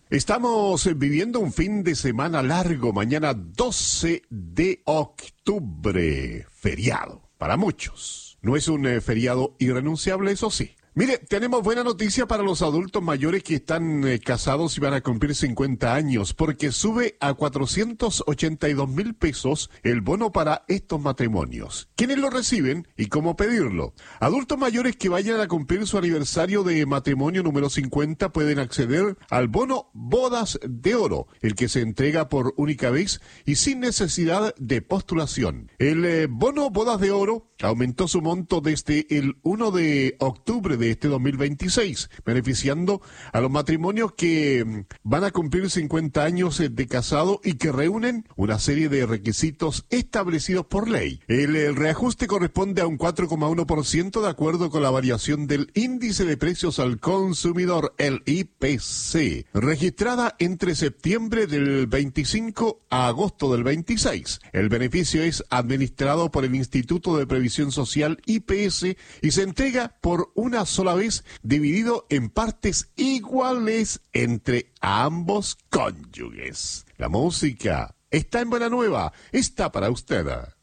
Estamos viviendo un fin de semana largo, mañana 12 de octubre, feriado para muchos. No es un feriado irrenunciable, eso sí. Mire, tenemos buena noticia para los adultos mayores que están casados y van a cumplir 50 años, porque sube a 482,000 pesos el bono para estos matrimonios. ¿Quiénes lo reciben y cómo pedirlo? Adultos mayores que vayan a cumplir su aniversario de matrimonio número 50 pueden acceder al bono Bodas de Oro, el que se entrega por única vez y sin necesidad de postulación. El bono Bodas de Oro aumentó su monto desde el 1 de octubre de este 2026, beneficiando a los matrimonios que van a cumplir 50 años de casado y que reúnen una serie de requisitos establecidos por ley. El reajuste corresponde a un 4,1% de acuerdo con la variación del índice de precios al consumidor, el IPC, registrada entre septiembre del 25 a agosto del 26. El beneficio es administrado por el Instituto de Previsión Social IPS y se entrega por una sola vez, dividido en partes iguales entre ambos cónyuges. La música está en Buena Nueva, está para usted.